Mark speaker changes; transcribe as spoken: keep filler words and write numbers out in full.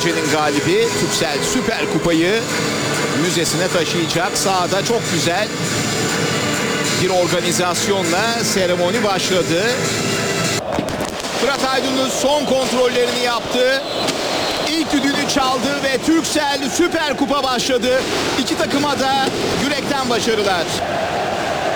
Speaker 1: gecenin galibi Türksel Süper Kupayı müzesine taşıyacak. Sahada çok güzel bir organizasyonla seremoni başladı. Fırat Aydınus son kontrollerini yaptı. İlk düdüğünü çaldı ve Türksel Süper Kupa başladı. İki takıma da yürekten başarılar.